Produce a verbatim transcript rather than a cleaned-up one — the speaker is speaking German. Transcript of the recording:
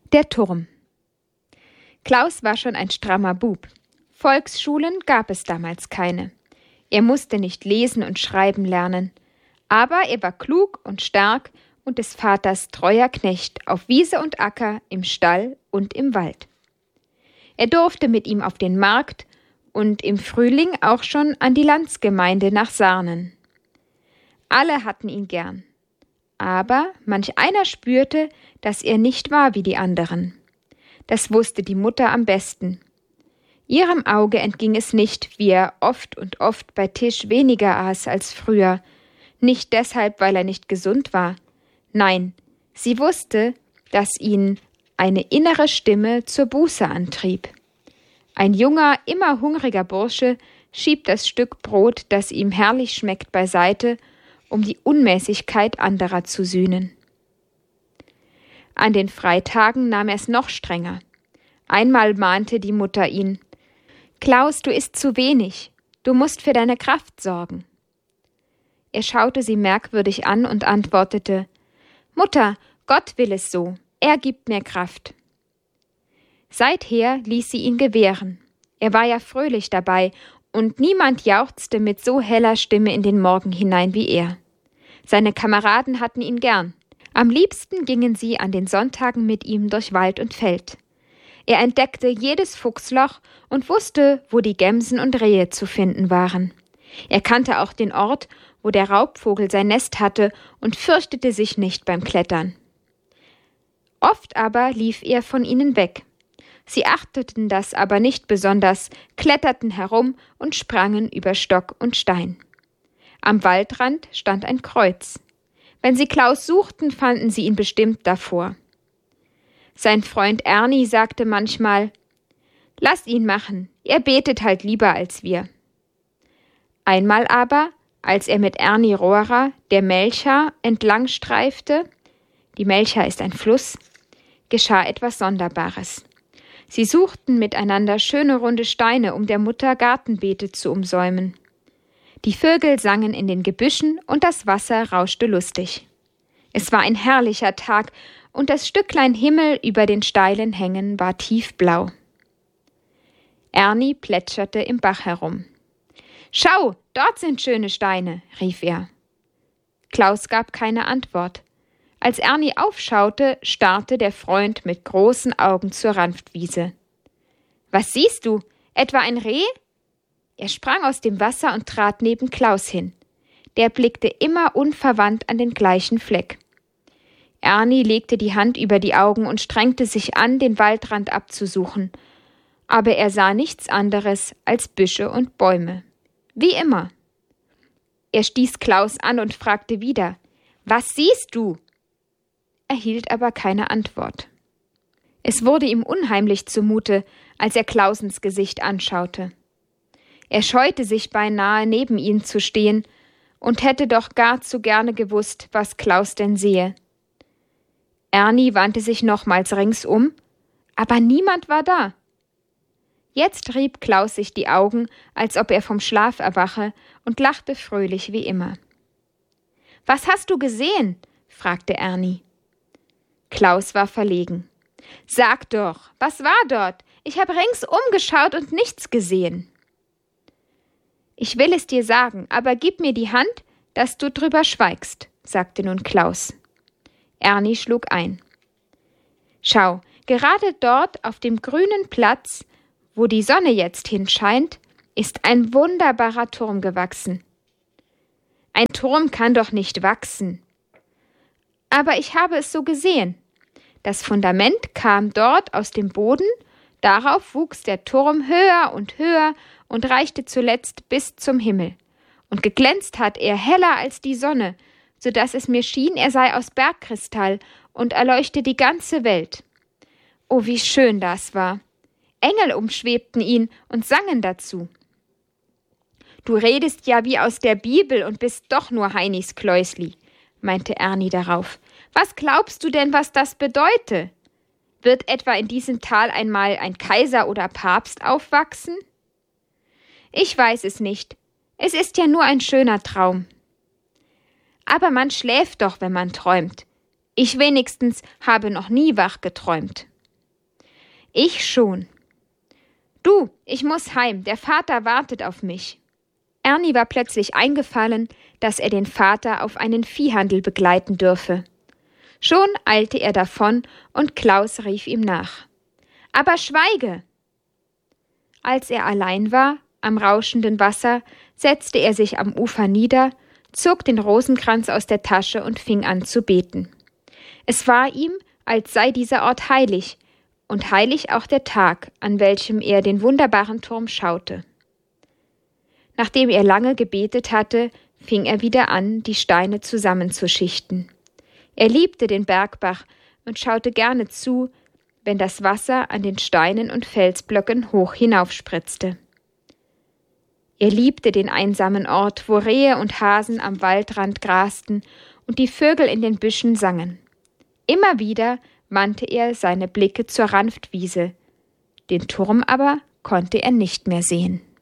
Der Turm. Klaus war schon ein strammer Bub. Volksschulen gab es damals keine. Er musste nicht lesen und schreiben lernen. Aber er war klug und stark und des Vaters treuer Knecht auf Wiese und Acker, im Stall und im Wald. Er durfte mit ihm auf den Markt und im Frühling auch schon an die Landsgemeinde nach Sarnen. Alle hatten ihn gern. Aber manch einer spürte, dass er nicht war wie die anderen. Das wusste die Mutter am besten. Ihrem Auge entging es nicht, wie er oft und oft bei Tisch weniger aß als früher, nicht deshalb, weil er nicht gesund war. Nein, sie wusste, dass ihn eine innere Stimme zur Buße antrieb. Ein junger, immer hungriger Bursche schiebt das Stück Brot, das ihm herrlich schmeckt, beiseite, um die Unmäßigkeit anderer zu sühnen. An den Freitagen nahm er es noch strenger. Einmal mahnte die Mutter ihn: »Klaus, du isst zu wenig. Du musst für deine Kraft sorgen.« Er schaute sie merkwürdig an und antwortete: »Mutter, Gott will es so. Er gibt mir Kraft.« Seither ließ sie ihn gewähren. Er war ja fröhlich dabei, und niemand jauchzte mit so heller Stimme in den Morgen hinein wie er. Seine Kameraden hatten ihn gern. Am liebsten gingen sie an den Sonntagen mit ihm durch Wald und Feld. Er entdeckte jedes Fuchsloch und wusste, wo die Gämsen und Rehe zu finden waren. Er kannte auch den Ort, wo der Raubvogel sein Nest hatte, und fürchtete sich nicht beim Klettern. Oft aber lief er von ihnen weg. Sie achteten das aber nicht besonders, kletterten herum und sprangen über Stock und Stein. Am Waldrand stand ein Kreuz. Wenn sie Klaus suchten, fanden sie ihn bestimmt davor. Sein Freund Ernie sagte manchmal: »Lass ihn machen, er betet halt lieber als wir.« Einmal aber, als er mit Ernie Rohrer der Melcha entlang streifte, die Melcha ist ein Fluss, geschah etwas Sonderbares. Sie suchten miteinander schöne runde Steine, um der Mutter Gartenbeete zu umsäumen. Die Vögel sangen in den Gebüschen und das Wasser rauschte lustig. Es war ein herrlicher Tag und das Stücklein Himmel über den steilen Hängen war tiefblau. Ernie plätscherte im Bach herum. »Schau, dort sind schöne Steine«, rief er. Klaus gab keine Antwort. Als Ernie aufschaute, starrte der Freund mit großen Augen zur Ranftwiese. »Was siehst du? Etwa ein Reh?« Er sprang aus dem Wasser und trat neben Klaus hin. Der blickte immer unverwandt an den gleichen Fleck. Ernie legte die Hand über die Augen und strengte sich an, den Waldrand abzusuchen. Aber er sah nichts anderes als Büsche und Bäume. Wie immer. Er stieß Klaus an und fragte wieder: »Was siehst du?« erhielt aber keine Antwort. Es wurde ihm unheimlich zumute, als er Klausens Gesicht anschaute. Er scheute sich beinahe, neben ihn zu stehen, und hätte doch gar zu gerne gewusst, was Klaus denn sehe. Ernie wandte sich nochmals ringsum, aber niemand war da. Jetzt rieb Klaus sich die Augen, als ob er vom Schlaf erwache, und lachte fröhlich wie immer. »Was hast du gesehen?« fragte Ernie. Klaus war verlegen. »Sag doch, was war dort? Ich habe ringsum geschaut und nichts gesehen.« »Ich will es dir sagen, aber gib mir die Hand, dass du drüber schweigst«, sagte nun Klaus. Ernie schlug ein. »Schau, gerade dort auf dem grünen Platz, wo die Sonne jetzt hinscheint, ist ein wunderbarer Turm gewachsen.« »Ein Turm kann doch nicht wachsen.« »Aber ich habe es so gesehen. Das Fundament kam dort aus dem Boden, darauf wuchs der Turm höher und höher und reichte zuletzt bis zum Himmel. Und geglänzt hat er heller als die Sonne, so dass es mir schien, er sei aus Bergkristall und erleuchte die ganze Welt. Oh, wie schön das war! Engel umschwebten ihn und sangen dazu.« »Du redest ja wie aus der Bibel und bist doch nur Heinis Kläusli«, meinte Ernie darauf. »Was glaubst du denn, was das bedeute? Wird etwa in diesem Tal einmal ein Kaiser oder Papst aufwachsen?« »Ich weiß es nicht. Es ist ja nur ein schöner Traum.« »Aber man schläft doch, wenn man träumt. Ich wenigstens habe noch nie wach geträumt«, Ich schon. Du, ich muss heim, der Vater wartet auf mich. Ernie war plötzlich eingefallen, dass er den Vater auf einen Viehhandel begleiten dürfe. Schon eilte er davon und Klaus rief ihm nach. Aber schweige! Als er allein war, am rauschenden Wasser, setzte er sich am Ufer nieder, zog den Rosenkranz aus der Tasche und fing an zu beten. Es war ihm, als sei dieser Ort heilig, und heilig auch der Tag, an welchem er den wunderbaren Turm schaute. Nachdem er lange gebetet hatte, fing er wieder an, die Steine zusammenzuschichten. Er liebte den Bergbach und schaute gerne zu, wenn das Wasser an den Steinen und Felsblöcken hoch hinaufspritzte. Er liebte den einsamen Ort, wo Rehe und Hasen am Waldrand grasten und die Vögel in den Büschen sangen. Immer wieder wandte er seine Blicke zur Ranftwiese, den Turm aber konnte er nicht mehr sehen.